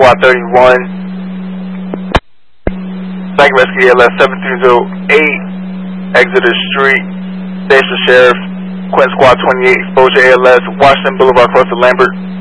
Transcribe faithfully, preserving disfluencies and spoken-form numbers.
Squad thirty-one. Psych Rescue A L S seven three zero eight, Exeter Street. Station Sheriff, Quentin Squad twenty-eight, Exposure A L S, Washington Boulevard, close to Lambert.